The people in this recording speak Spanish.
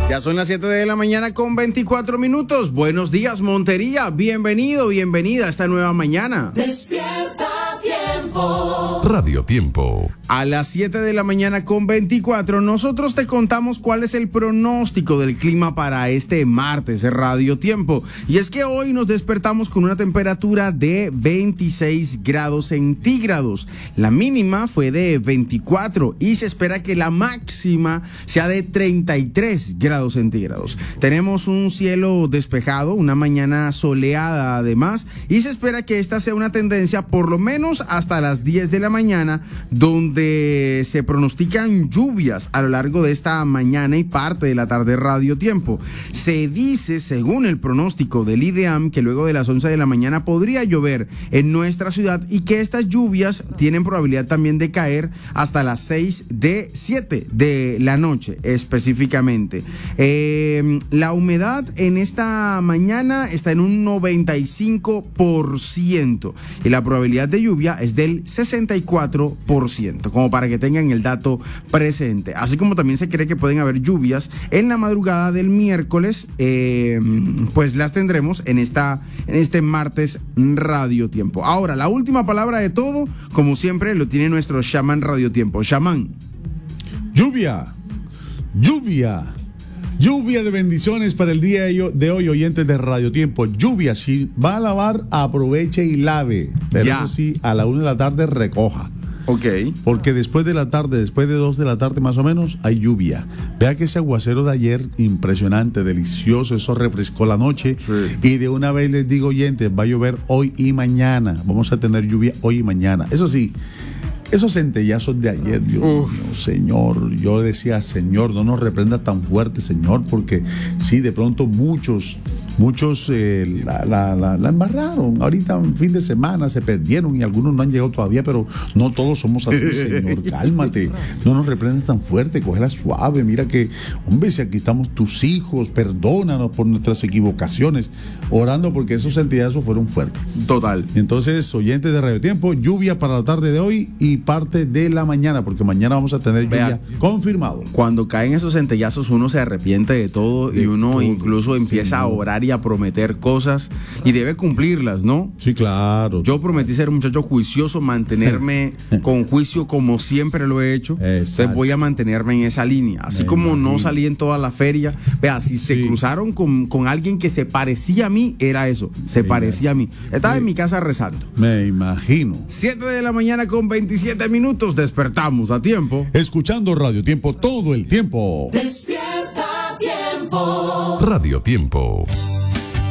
Ya son las 7 de la mañana con 24 minutos. Buenos días, Montería. Bienvenido, bienvenida a esta nueva mañana. Despierta Tiempo. Radio Tiempo. A las 7 de la mañana con 24, nosotros te contamos cuál es el pronóstico del clima para este martes de Radio Tiempo. Y es que hoy nos despertamos con una temperatura de 26 grados centígrados. La mínima fue de 24 y se espera que la máxima sea de 33 grados centígrados. Tenemos un cielo despejado, una mañana soleada además, y se espera que esta sea una tendencia por lo menos hasta las 10 de la mañana, donde se pronostican lluvias a lo largo de esta mañana y parte de la tarde Radio Tiempo. Se dice, según el pronóstico del IDEAM, que luego de las 11 de la mañana podría llover en nuestra ciudad y que estas lluvias tienen probabilidad también de caer hasta las 7 de la noche específicamente. La humedad en esta mañana está en un 95% y la probabilidad de lluvia es del 64%, como para que tengan el dato presente. Así como también se cree que pueden haber lluvias en la madrugada del miércoles, pues las tendremos en este martes Radio Tiempo. Ahora, la última palabra de todo, como siempre, lo tiene nuestro chamán Radio Tiempo. Chamán. Lluvia de bendiciones para el día de hoy, oyentes de Radio Tiempo. Lluvia, si va a lavar, aproveche y lave. Pero ya. Eso sí, a la 1 de la tarde recoja. Ok. Porque después de la tarde, después de 2 de la tarde más o menos, hay lluvia. Vea que ese aguacero de ayer, impresionante, delicioso, eso refrescó la noche. Sí. Y de una vez les digo, oyentes, va a llover hoy y mañana. Vamos a tener lluvia hoy y mañana. Eso sí, esos centellazos de ayer, Dios mío, Señor, yo decía, Señor, no nos reprenda tan fuerte, Señor, porque sí, de pronto muchos la embarraron. Ahorita en fin de semana se perdieron y algunos no han llegado todavía, pero no todos somos así, Señor, cálmate, no nos reprendas tan fuerte, cógela suave, mira que, hombre, si aquí estamos tus hijos, perdónanos por nuestras equivocaciones, orando porque esos centellazos fueron fuertes. Total. Entonces, oyentes de Radio Tiempo, lluvia para la tarde de hoy y parte de la mañana, porque mañana vamos a tener lluvia confirmado. Cuando caen esos centellazos uno se arrepiente de todo y uno todo, incluso empieza a orar y a prometer cosas y debe cumplirlas, ¿no? Sí, claro. Yo prometí ser un muchacho juicioso, mantenerme con juicio como siempre lo he hecho. Entonces voy a mantenerme en esa línea. Así como no salí en toda la feria, vea, si se cruzaron con alguien que se parecía a mí, era eso, se parecía a mí. Estaba en mi casa rezando. Me imagino. 7 de la mañana con 27 minutos, despertamos a tiempo. Escuchando Radio Tiempo todo el tiempo. Despierta Tiempo. Radio Tiempo.